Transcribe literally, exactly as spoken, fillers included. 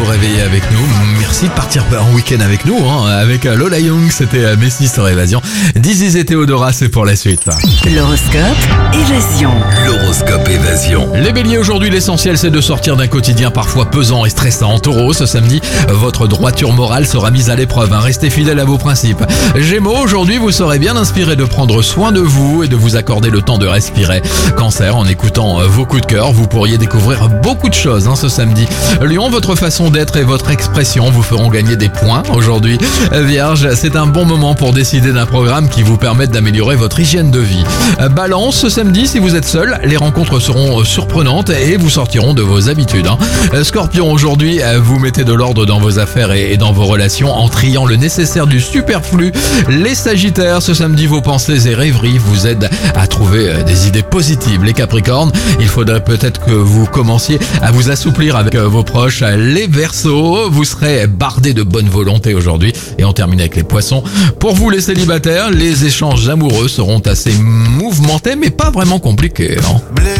vous réveiller avec nous. Merci de partir en week-end avec nous, hein. Avec Lola Young, c'était Messi sur Évasion. Dizzy et Théodora, c'est pour la suite. L'horoscope Évasion. L'horoscope Évasion. Les béliers, aujourd'hui, l'essentiel, c'est de sortir d'un quotidien parfois pesant et stressant. Taureau, ce samedi, votre droiture morale sera mise à l'épreuve, hein. Restez fidèle à vos principes. Gémeaux, aujourd'hui, vous serez bien inspiré de prendre soin de vous et de vous accorder le temps de respirer. Cancer, en écoutant vos coups de cœur, vous pourriez découvrir beaucoup de choses, hein, ce samedi. Lion, votre façon d'être et votre expression vous feront gagner des points aujourd'hui. Vierge, c'est un bon moment pour décider d'un programme qui vous permette d'améliorer votre hygiène de vie. Balance, ce samedi, si vous êtes seul, les rencontres seront surprenantes et vous sortiront de vos habitudes, hein. Scorpion, aujourd'hui, vous mettez de l'ordre dans vos affaires et dans vos relations en triant le nécessaire du superflu. Les Sagittaires, ce samedi, vos pensées et rêveries vous aident à trouver des idées positives. Les Capricornes, il faudrait peut-être que vous commenciez à vous assouplir avec vos proches. Les Verseaux, vous serez bardés de bonne volonté aujourd'hui. Et on termine avec les Poissons. Pour vous les célibataires, les échanges amoureux seront assez mouvementés mais pas vraiment compliqués, hein.